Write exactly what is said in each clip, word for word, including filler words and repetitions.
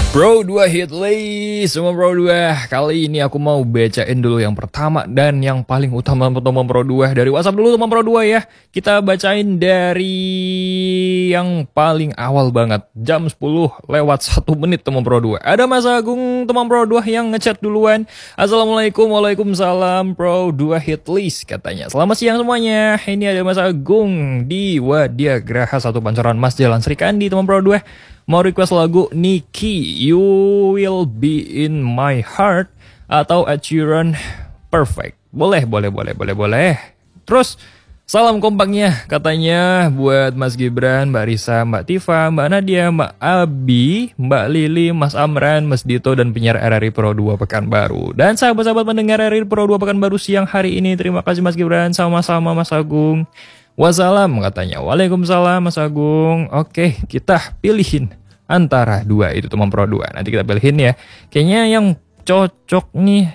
Pro dua hit list, semua Pro dua. Kali ini aku mau bacain dulu yang pertama dan yang paling utama teman Pro dua. Dari WhatsApp dulu teman Pro dua ya. Kita bacain dari yang paling awal banget. Jam sepuluh lewat satu menit teman Pro dua. Ada Mas Agung teman Pro dua yang ngechat duluan. Assalamualaikum, waalaikumsalam Pro dua hit list katanya. Selamat siang semuanya. Ini ada Mas Agung di Wadiagraha satu Pancoran Mas Jalan Srikandi teman Pro dua. Mau request lagu Niki, You Will Be In My Heart, atau Ed Sheeran, Perfect. Boleh, boleh, boleh, boleh, boleh. Terus, salam kompaknya katanya buat Mas Gibran, Mbak Risa, Mbak Tifa, Mbak Nadia, Mbak Abi, Mbak Lili, Mas Amran, Mas Dito, dan penyiar R R I Pro dua Pekanbaru. Dan sahabat-sahabat pendengar R R I Pro dua Pekanbaru siang hari ini. Terima kasih Mas Gibran, sama-sama Mas Agung. Wassalam katanya. Waalaikumsalam Mas Agung. Oke, kita pilihin antara dua itu teman Pro dua. Nanti kita pilihin ya. Kayaknya yang cocok nih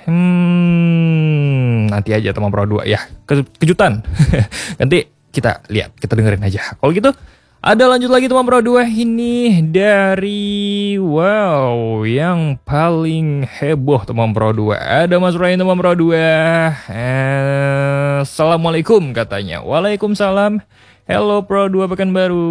hmm, nanti aja teman Pro dua ya. Ke kejutan. Nanti kita lihat, kita dengerin aja. Kalau gitu ada lanjut lagi teman Pro dua ini dari wow yang paling heboh teman Pro dua. Ada Mas Ryan teman Pro dua. Eh, Assalamualaikum katanya. Waalaikumsalam. Hello Pro dua Pekanbaru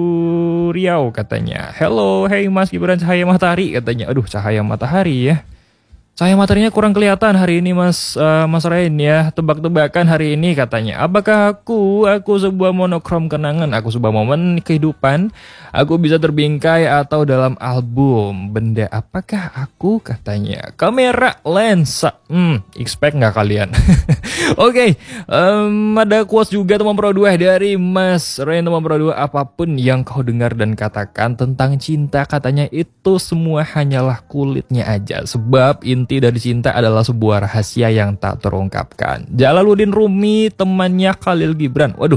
Riau katanya. Hello, hey Mas Gibran cahaya matahari katanya. Aduh, cahaya matahari ya. Cahaya mataharinya kurang kelihatan hari ini Mas uh, Mas Rain ya. Tebak-tebakan hari ini katanya. Apakah aku aku sebuah monokrom kenangan, aku sebuah momen kehidupan, aku bisa terbingkai atau dalam album. Benda apakah aku katanya. Kamera lensa. Hmm, expect nggak kalian? Oke, okay, um, ada quotes juga teman Pro dua dari Mas Rain teman Pro dua. Apapun yang kau dengar dan katakan tentang cinta katanya itu semua hanyalah kulitnya aja. Sebab inti dari cinta adalah sebuah rahasia yang tak terungkapkan. Jalaluddin Rumi temannya Khalil Gibran. Waduh,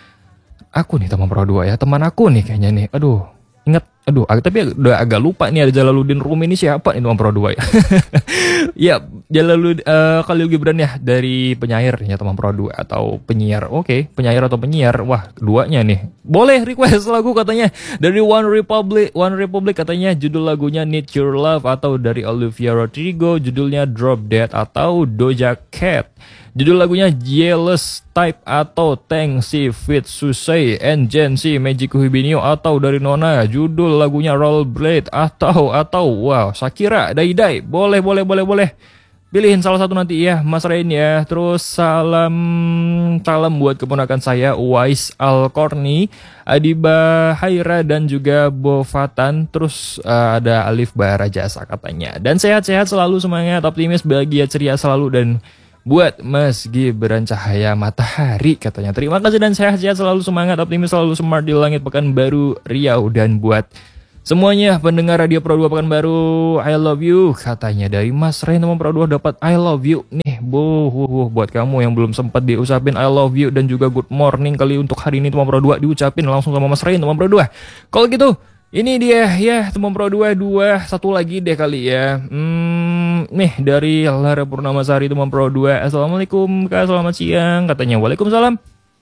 aku nih teman Pro dua ya, teman aku nih kayaknya nih. Aduh, ingat, aduh, tapi udah agak lupa nih ada Jalaluddin Rumi ini siapa nih teman Pro dua ya. Ya, Jalaluddin uh, Khalil Gibran ya dari penyair ya teman Pro dua atau penyiar. Oke, okay, penyair atau penyiar. Wah, duanya nih. Boleh request lagu katanya dari One Republic. One Republic katanya judul lagunya Need Your Love, atau dari Olivia Rodrigo judulnya Drop Dead, atau Doja Cat judul lagunya Jealous Type, atau Thanks Si Fit Susei and Jensi Magic Hibinio, atau dari Nona judul lagunya Rollerblade, atau atau wow Shakira Dai Dai. Boleh boleh boleh boleh. Pilihin salah satu nanti ya Mas Rain ya. Terus salam salam buat keponakan saya Uwais Al-Korni, Adiba Haira, dan juga Bofatan. Terus uh, ada Alif Barajasa katanya. Dan sehat-sehat selalu, semangat, optimis, bahagia, ceria selalu. Dan buat Mas Gibran cahaya matahari katanya. Terima kasih dan sehat-sehat selalu, semangat, optimis, selalu smart di langit Pekanbaru Riau. Dan buat semuanya pendengar radio Pro dua Pekanbaru, I love you katanya dari Mas Ren teman Pro dua. Dapat I love you nih bu, buat kamu yang belum sempat diucapin I love you dan juga good morning kali untuk hari ini teman Pro dua diucapin langsung sama Mas Ren teman Pro dua. Kalau gitu ini dia ya teman Pro dua, dua satu lagi deh kali ya. Hmm, nih dari Lara Purnamasari teman Pro dua. Assalamualaikum Kak, selamat siang katanya. Waalaikumsalam.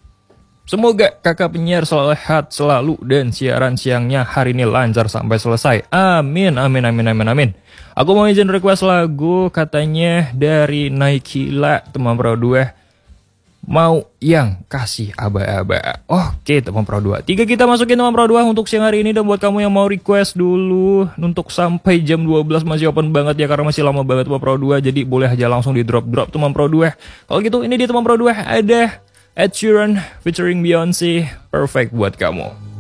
Semoga kakak penyiar sehat selalu dan siaran siangnya hari ini lancar sampai selesai. Amin, amin, amin, amin, amin. Aku mau izin request lagu katanya dari Naikila teman Pro dua. Mau yang kasih aba-aba. Oke teman Pro dua. Tiga kita masukin teman Pro dua untuk siang hari ini. Dan buat kamu yang mau request dulu untuk sampai jam dua belas masih open banget ya. Karena masih lama banget teman Pro dua. Jadi boleh aja langsung di drop-drop teman Pro dua. Kalau gitu ini dia teman Pro dua ada Ed Sheeran featuring Beyonce, Perfect buat kamu.